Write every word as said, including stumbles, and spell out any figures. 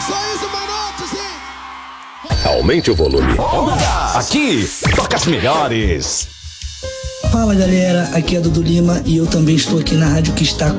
Aumente o volume. Aqui, toca as melhores. Fala galera, aqui é Dudu Lima e eu também estou aqui na rádio que está